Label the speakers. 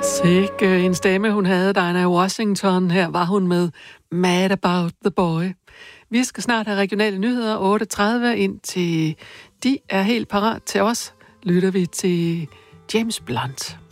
Speaker 1: Sikke en stemme, hun havde, Dinah Washington. Her var hun med Mad About the Boy. Vi skal snart have regionale nyheder 8.30, indtil de er helt parat til os. Lytter vi til James Blunt.